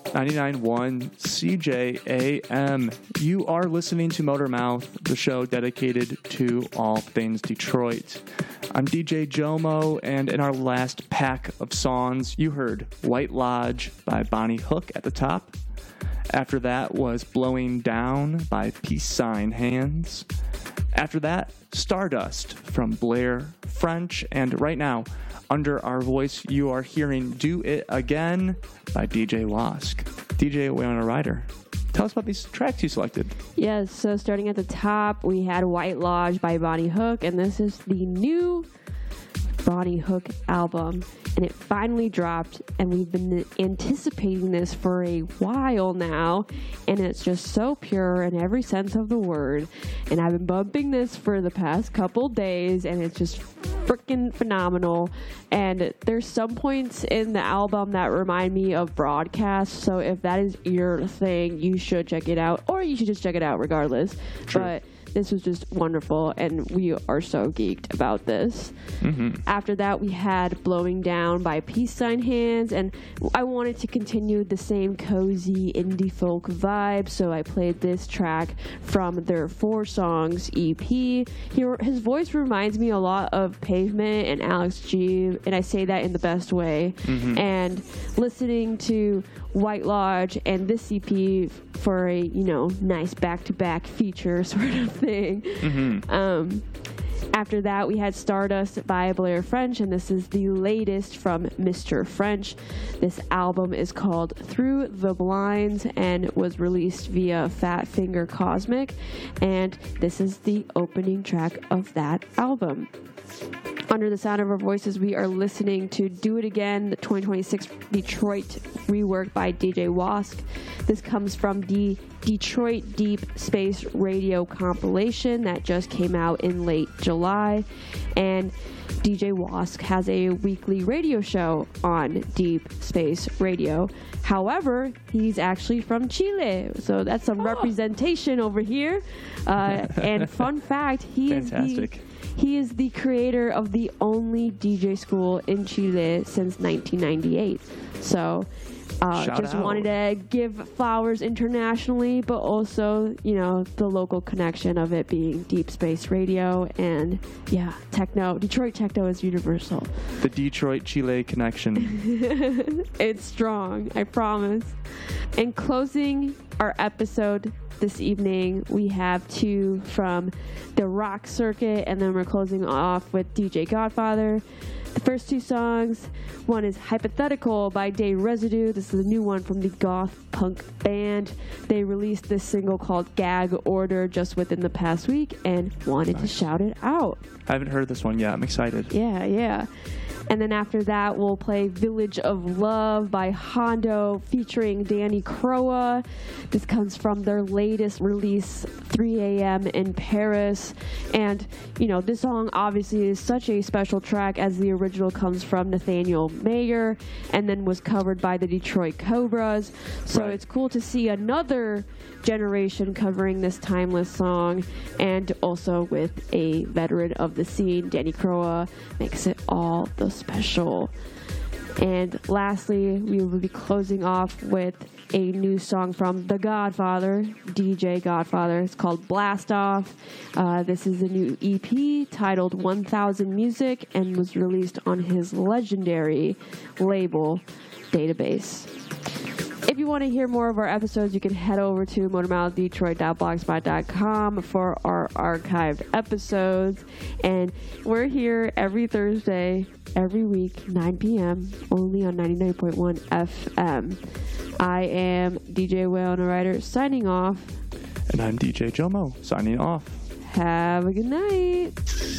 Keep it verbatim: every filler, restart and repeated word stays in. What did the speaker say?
ninety-nine point one C J A M. You are listening to Motormouth, the show dedicated to all things Detroit. I'm D J Jomo, and in our last pack of songs, you heard White Lodge by Bonnie Hook at the top. After that was Blowing Down by Peace Sign Hands. After that, Stardust from Blair French. And right now, under our voice, you are hearing Do It Again by D J Wask. D J Wayona Ryder, tell us about these tracks you selected. Yes, so starting at the top, we had White Lodge by Bonnie Hook, and this is the new Bonnie Hook album, and it finally dropped, and we've been anticipating this for a while now, and it's just so pure in every sense of the word, and I've been bumping this for the past couple days, and it's just freaking phenomenal. And there's some points in the album that remind me of Broadcast, so if that is your thing, you should check it out, or you should just check it out regardless. True. But this was just wonderful, and we are so geeked about this. Mm-hmm. After that, we had Blowing Down by Peace Sign Hands, and I wanted to continue the same cozy indie folk vibe, so I played this track from their Four Songs E P. He, his voice reminds me a lot of Pavement and Alex G, and I say that in the best way. Mm-hmm. And listening to White Lodge and this E P for a, you know, nice back-to-back feature sort of thing. Mm-hmm. Um, after that, we had Stardust by Blair French, and this is the latest from Mister French. This album is called Through the Blinds and was released via Fat Finger Cosmic, and this is the opening track of that album. Under the sound of our voices, we are listening to Do It Again, the twenty twenty-six Detroit rework by D J Wask. This comes from the Detroit Deep Space Radio compilation that just came out in late July. And D J Wask has a weekly radio show on Deep Space Radio. However, he's actually from Chile, so that's some oh. representation over here. Uh, and fun fact, he Fantastic. is the... He is the creator of the only D J school in Chile since nineteen ninety-eight. So, uh, just out. wanted to give flowers internationally, but also, you know, the local connection of it being Deep Space Radio and, yeah, techno. Detroit techno is universal. The Detroit Chile connection. It's strong, I promise. In closing our episode this evening, we have two from the rock circuit, and then we're closing off with D J Godfather. The first two songs, one is Hypothetical by Day Residue. This is a new one from the goth punk band. They released this single called Gag Order just within the past week and wanted nice. to shout it out. I haven't heard this one yet. I'm excited. Yeah, yeah. And then after that, we'll play Village of Love by Hondo featuring Danny Croa. This comes from their latest release, three a.m. in Paris. And, you know, this song obviously is such a special track as the original comes from Nathaniel Mayer and then was covered by the Detroit Cobras. So right. It's cool to see another generation covering this timeless song, and also with a veteran of the scene, Danny Croa, makes it all the special. And lastly, we will be closing off with a new song from The Godfather, D J Godfather. It's called Blast Off. Uh, this is a new E P titled one thousand Music and was released on his legendary label, Database. If you want to hear more of our episodes, you can head over to motormouth detroit dot blogspot dot com for our archived episodes. And we're here every Thursday, every week, nine p.m., only on ninety-nine point one F M. I am D J Wayona Ryder signing off. And I'm D J Jomo signing off. Have a good night.